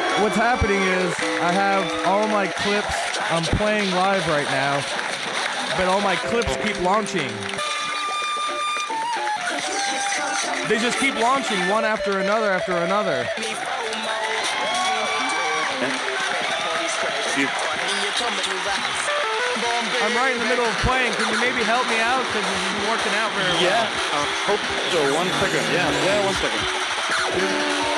What's happening is I have all my clips. I'm playing live right now, but all my clips keep launching. They just keep launching one after another after another. I'm right in the middle of playing. Can you maybe help me out? Because this isn't working out very well. Yeah, I hope so. 1 second. Yeah, 1 second.